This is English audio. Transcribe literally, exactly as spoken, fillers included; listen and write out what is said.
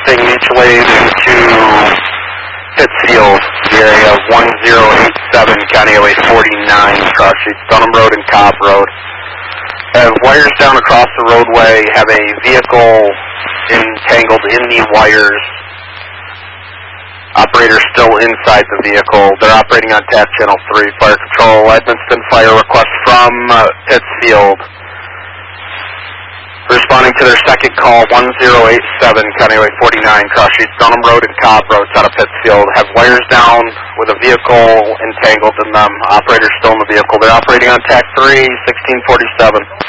crossing mutual aid into Pittsfield, the area of one zero eight seven, County Highway forty-nine, cross streets Dunham Road and Cobb Road. Have wires down across the roadway, have a vehicle entangled in the wires. Operator still inside the vehicle. They're operating on T A C Channel three. Fire Control, Edmonston Fire request from uh, Pittsfield. Responding to their second call, one zero eight seven, County Highway forty-nine, cross streets Dunham Road and Cobb Road, out of Pittsfield. Have wires down with a vehicle entangled in them. Operator still in the vehicle. They're operating on T A C three, sixteen forty-seven.